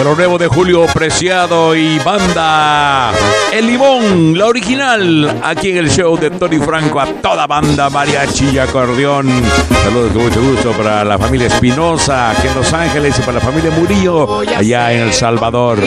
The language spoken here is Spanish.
De lo nuevo de Julio Preciado y banda El Limón, la original, aquí en el show de Tony Franco, a toda banda mariachi y acordeón. Saludos con mucho gusto para la familia Espinosa, aquí en Los Ángeles, y para la familia Murillo, allá en El Salvador.